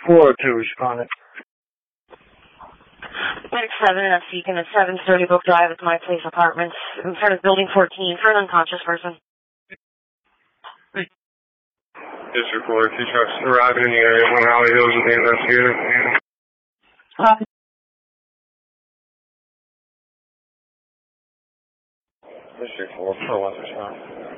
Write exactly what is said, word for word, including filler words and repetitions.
four oh two responding. Medic seven, that's Beacon at seven thirty Brook Drive at my place apartments in front of building fourteen for an unconscious person. District four, two trucks arriving in the area, one Holly Hills with the investigator. Uh, District four, four one response.